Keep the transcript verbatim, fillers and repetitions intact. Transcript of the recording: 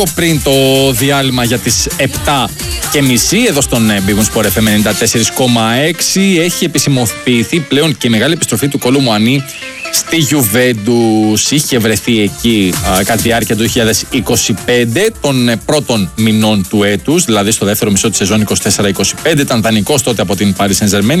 Πριν το διάλειμμα για τις επτά και μισή εδώ στον Big Win Sport εφ εμ ενενήντα τέσσερα κόμμα έξι έχει επισημοποιηθεί πλέον και η μεγάλη επιστροφή του Κολο Μουανί στη Juventus. Είχε βρεθεί εκεί α, κατά τη διάρκεια του δύο χιλιάδες είκοσι πέντε των ε, πρώτων μηνών του έτους, δηλαδή στο δεύτερο μισό της σεζόν είκοσι τέσσερα είκοσι πέντε. Ήταν δανεικός τότε από την Paris Saint-Germain.